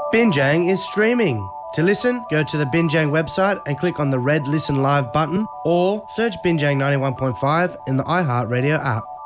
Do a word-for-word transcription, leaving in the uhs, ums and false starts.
Binjang is streaming. To listen, go to the Binjang website and click on the red Listen Live button or search Binjang ninety-one point five in the iHeartRadio app.